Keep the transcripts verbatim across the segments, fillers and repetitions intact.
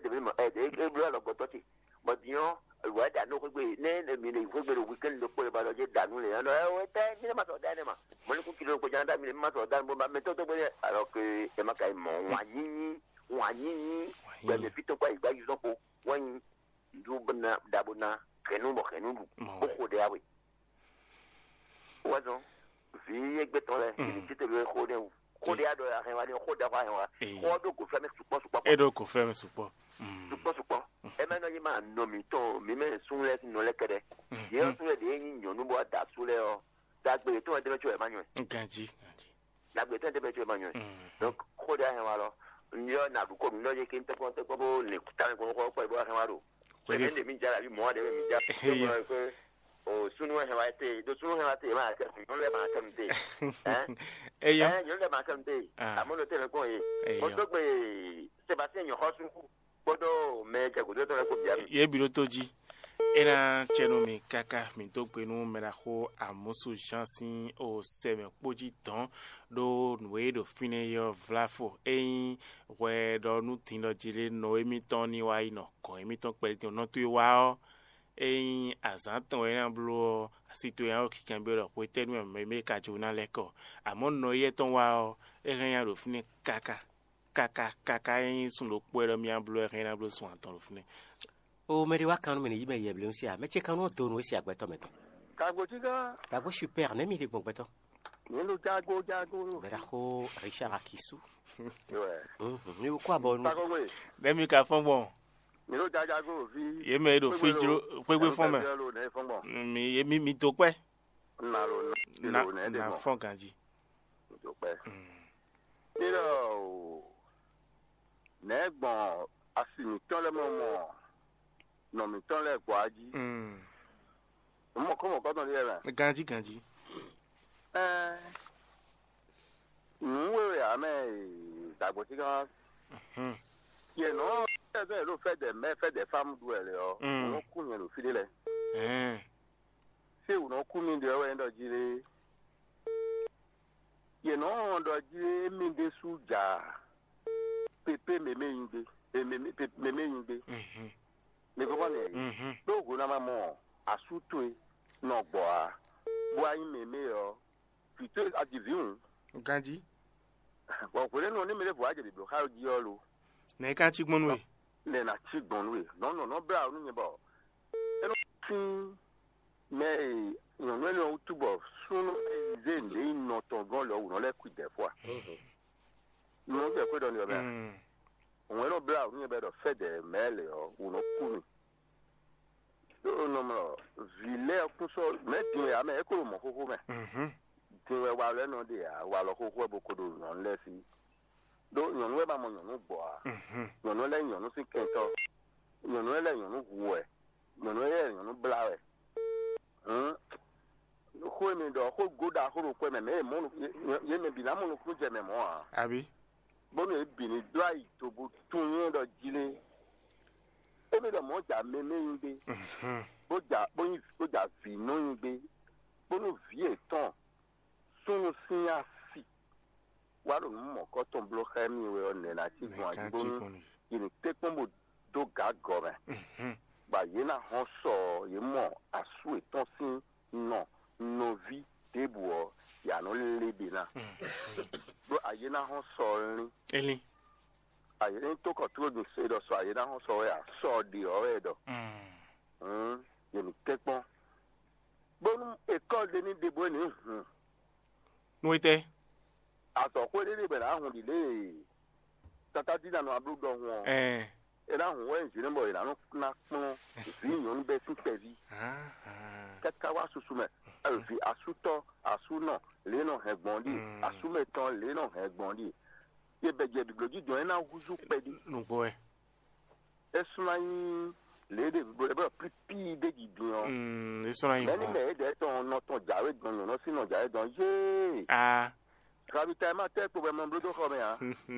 de me e de e blo lo goto ti mo dio wa da no ko gbe ne ne mi ne ko gbe weekend lo po ba lo je da nu le no e o te mi ma so da ne ma mo ko kilo ko janda mi ma so da bo ba me to to gbe alors que e ma kai mo wa yin wa yin gbe me fito kwa igba yu so ko wan du bna da bona kenu mo kenu ko ko de awe wazo vi egbe to le ni ti te le ko de ko de ado ya wa ni ko da wa wa ko do ko fe me supo supo e do ko fe me supo supo supo e me no yi ma no mi to mi me sun le no le kede ye sun le de yin yo nu bo da su le o da gbe to de cho e ma nyu ganji ganji da gbe to de cho e ma nyu donc ko de wa lo nyo na bu ko no ye kin te ko te ko bo le ta ko ko ko bo wa ro ko de mi ja la bi mo de mi ja ko o sunu he wa te do sunu he wa te ma ka no le ma ka mte eh eh yo eh yo le ma ka mte amono te ko e o to gbe Sebastien yo hosu bodo me je ko do to ko bia ye bi lo toji ena chenu mi kaka mi to pe nu me la ho amusu chansi o seme poji ton do we do fine yo vlafo eyin we do nu tin lo jile no emi ton ni wa ino ko emi ton pe ti no tu wa o eyin azantan we na blo asito yan o kikan bi ro pe tenu me me ka jona leko amo no ye ton wa o eren ya do fine kaka kaka kaka eyin sun lo pe ro mi an blo eren na blo sun atan lo fine o meri wa kanu meni yibe yeble nsi a meche kanu to no si agbeto meto kago tiga kago super ne mi le gbogbeto ni lo jago jago bera ko Richard Akisu ouais mhm ni ko abo nu kago we dem mi ka fon bon ni lo jago vi ye me do fijro pegbe fon me mi ye mi mi to pe na lo na na fon ganji to pe ni lo ne gbon asimi ton le momo no mi ton le kwa ji mm mo ko mo ko ton le ra ganji ganji eh nwe ya me dagbo ti kan mhm ye no e lo fe de me fe de fam du ele o no ku yen lo fi le eh se u no ku mi de o endo jire ye no ndo jire mi de suja pepe me me inde e me me me inde mhm me ko le mhm do go na ma mo asuto no gbo a bo ayin me me o fito adiviun ganji wa ko le no ni me le bo aje bi ha ji o lo na ka chi gbonu we le na chi gbon we no no no bra nu yin bo e no tin me yon no lo tubo sunu ze le no to gan lo no le ku de fo no de ko do ni o ba mm won lo bra nu yin be do fe de mele o uno ku ni do no mo vile ku so me tin ya me ko mo ko ko me mhm tin we wa le no de ya wa lo ko ko bo ko do no le si do yon we ba mo yon gbo a mhm yon le yon si kento yon le yon wu e yon le yon bla we hm ko mi do ko goda ko ko me me mo ye me bi na mo ko je me mo a abi bo me bi ni dry to bu tun yin do jile e be do mo ja me me yin be mhm bo ja bo yin bo ja fi no yin be bo no vi etan sunu sin asi wa lo mo ko ton blo khami we on na ti na gun ka ajibo chi ni gbonu yin te pon mo do ga go me mhm ba ye na ho so ye mo asu etan sin no no vi debu ya no le bi na do aye na ho so rin eli aye ni to ko to do se do so aye na ho so ya so di o e do mm hm ye ni te pon bo e ko de ni debu ni hm nuite ato ko de be na hu di le tata di na no abru do won eh e na hu we nji mo ira no na pon vi yon be si pe vi ah ah kaka wa susu me e vi asuto asuno le no hegbon di asume ton le no hegbon di ye be je bigloji do na huzu pe di nu boy e suna yin le de bo e ba pipi de gi bion mm eso na me ni yin me de ton no ton jawe gan no si no jawe gan ye ah kabi ta ma te problem mo do ko me ha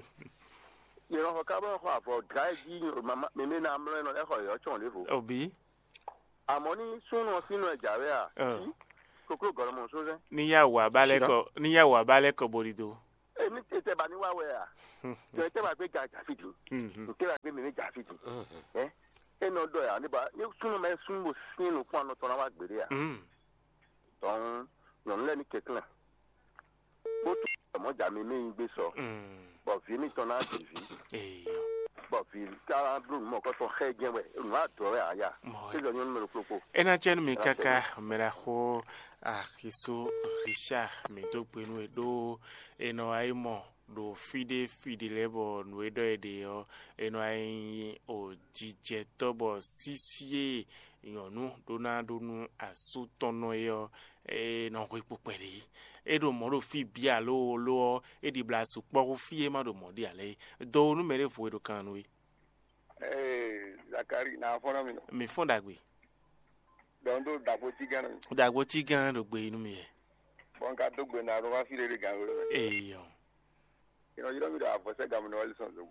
ye no ka ba ko afo dry gi mama me me na amre no e ko yo chon le fo obi amoni sunu sinu e jawe a oh kokoro goro mo so se níyàwó abálẹ́kọ̀ níyàwó abálẹ́kọ̀ bolido èmi tètè bá ní wáwẹ̀ à tètè bá gbé jà jàfìdì tètè bá gbé mímí jàfìdì ẹ ẹnà ọdọ yà níbà ní súnmọ́ mẹ́ súnmọ́ sínú fún àná tọ́ra wá gbèrè à tọ́hún yọ̀n lẹ́ni kẹ̀kẹ́ bó tún ọmọjà mi mí ń gbé sọ bọ̀ fi mi tán náà dì fi bọ̀ fi kára dùn mọ́ kọ́tọ̀ xẹ́ jẹ́ wẹ̀ ẹnu àtọ̀rẹ́ àyà ṣé lọ ní ọ̀nà mẹ́rin kúròkó. ẹnà jẹ́nu mi kaka mẹ́ra kó àkíso richard mi tó pinnu èdò ẹnà àìmọ̀ do fide fide lebo nwedo ede yo eno ai o jije tobo sisie yonu dona donu asutono yo e no ko ipopere edo moro fi bia lo lo e di blasu po fi e ma do modi ale do nu mere fo edo kan we eh zakari na fona mi mi fonda gbe don do dagbo ti gan dagbo ti gan do gbe inu mi e bon ka do gbe na ro wa fi re gan ro eh yo you know you don't need to have a gamu no listen to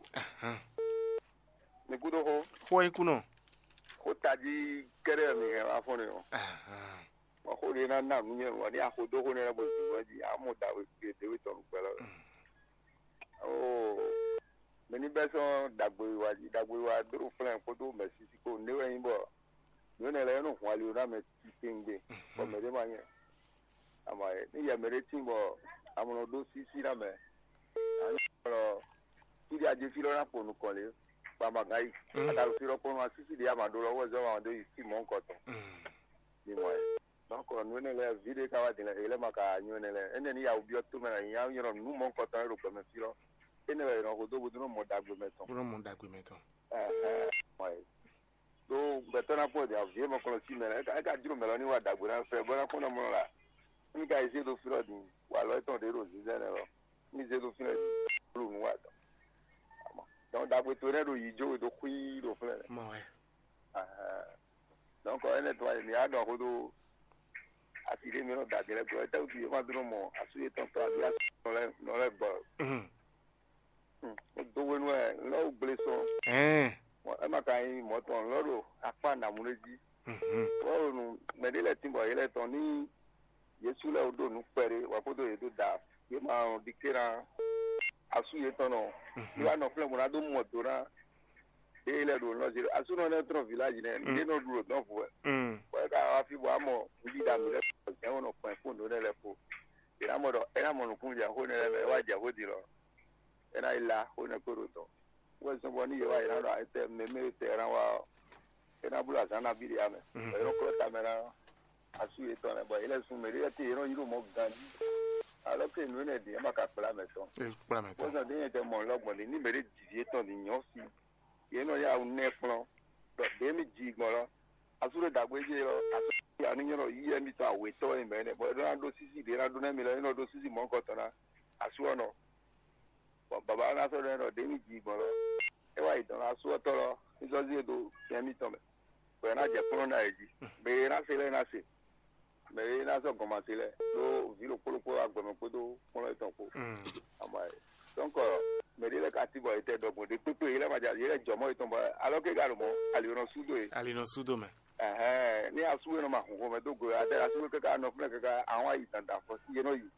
ni kudo ho ho e kuno ho taji kere mi e wa fon yo aha wa ho re na na mi wa ni akodo ho ne bo ji amu da we de we to pelo oh meni beso dagbo wa ji dagbo wa duru flan ko do mesi ko ne we yin bo yo ne le no wa li na me ti singbe o me de ma yen ama ni ya mere tin bo amono do sisi na me alors il a des filons pour nous coller pas magaï à le pour nous assister des amadou là où ils ont de ici mon coton dis-moi donc nous ne les vidéos quand on dit les maca nous ne les et ni a oublié tout mais il y a nous mon coton le comme filon et ne les on doit nous mon dagbe mettons pour mon dagbe mettons euh ouais donc maintenant pour dire vieux mon coton si mais quand quand dire mais là ni wa dagbe là fait bon qu'on mon là ni quand essayer de filon dit ou alors ton des roses là ni c'est de filon lu nu wa dɔn donc dagbe to ne do yi jo do kui do fle mo e ah donc ene to ni a do ko do asile mi no da gele ko ta uti ma do mo asuye ton pra dia no le no le bo mhm do wenu e lo bleso eh e ma kai mo ton lo do apa na mu leji mhm o nu me de le timbo ile ton ni yesu le do nu pere wa ko do ye do da ye ma dikera asuye tono iwa no fle mo na do mo do na e le do no je asuno na tro village ne ni no do no fo mm ko ka wa fi bo amo ndi da mi le je wono pon fo no le fo ira mo do era mo no kun ja ho ne le wa ja ho di lo era ila ho ne ko ro to wo so bo ni ye wa ira do ite me me te ra wa era bula sana bi ya me ero ko ta me ra asuye tono bo ile sun me ri ti ro yiro mo gan alors que nous ne disons pas que la maison. la maison. Vous avez été mon log, mon ni mérite d'y être en union si. Il y a un neflon. Donc, des midi, voilà. Assuré d'abouiller, assuré à l'union, il y a mis à Weto et Mene. Bon, il y a un dossier, il y a un dossier, il y a un dossier, mon coton, assuré non. Bon, Baba, on a fait un des midi, voilà. Et ouais, dans la soirée, ils ont dit, il y a mis tombé. Bon, on a dit, on a dit. Mais il a fait un assez. Mais il a commencé là do vilo polo ko agbeme ko do polo ton ko amai donc mais il a katibo était donc de pepe il a ma il a jomo ton ba alors que galo mo ali no sudo e ali no sudo me eh ni asu no ma ko me do go ade asu ke ka no fle ke ka awon yi tanda fo si no yi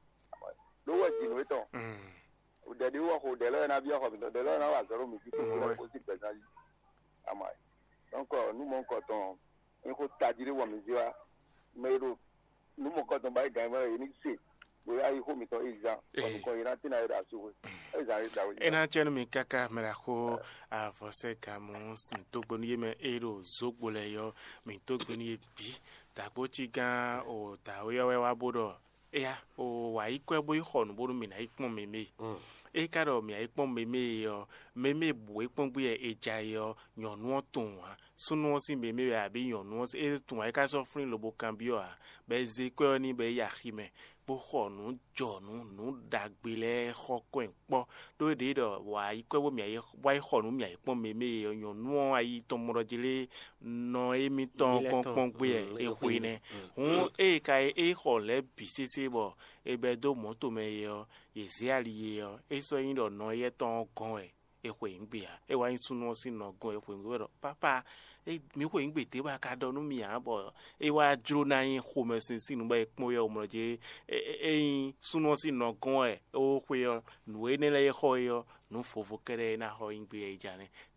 do wa ji no ton mm o de de wo ko de lo na bi ko de lo na wa zero mi ki ko ko si pe na yi amai donc nous mon coton en ko tajiri wo mi jiwa mero numo ko to bai ga mero ni se we ai ho mi to iza ko ko ira tina ira su e za ira we ena chenu mi kaka mera ko a vose ka mo to gbonu ye me ero zogbole yo mi to gbonu ye bi ta bo chi gan o ta we we wa bodo ya o wa ikwe bo ihonu bodo mi na ipon meme e karo mi ipon meme yo meme bo ipon bu ye eja yo nyonu otun wa sunu si meme abi nyonu e tun wa ka so frin lobo kan bi o a be ze kwe ni be ya khime bo khonu jonu nu dagbele khoko enpo do de do wa ikwe bo mi aye wa khonu mi ipon meme yo nyonu ayi to morojile no emi ton konpon gbe e hu ne hun e kai e khole bisese bo ebe do moto me yo yesi aliye yo eso yin do no ye ton kon e ekwe ngbia ewa insunu si no gon ekwe ngwe papa e mi kwe ngbe te ba ka do nu mi abo ewa dro na yin ho me sin sin ba ekpo yo mo je e sunu si no gon e o kwe yo nu e ne le ho yo nu fofo kere na ho ngbe e jane